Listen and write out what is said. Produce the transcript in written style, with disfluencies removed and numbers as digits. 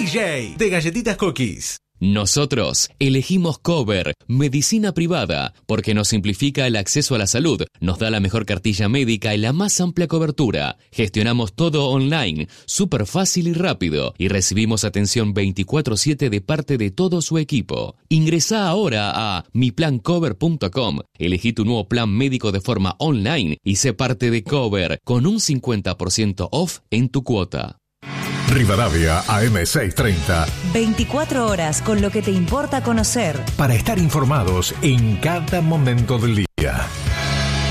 DJ de Galletitas Cookies. Nosotros elegimos Cover, medicina privada, porque nos simplifica el acceso a la salud, nos da la mejor cartilla médica y la más amplia cobertura. Gestionamos todo online, súper fácil y rápido, y recibimos atención 24/7 de parte de todo su equipo. Ingresá ahora a miplancover.com, elegí tu nuevo plan médico de forma online y sé parte de Cover, con un 50% off en tu cuota. Rivadavia AM630. 24 horas con lo que te importa conocer. Para estar informados en cada momento del día.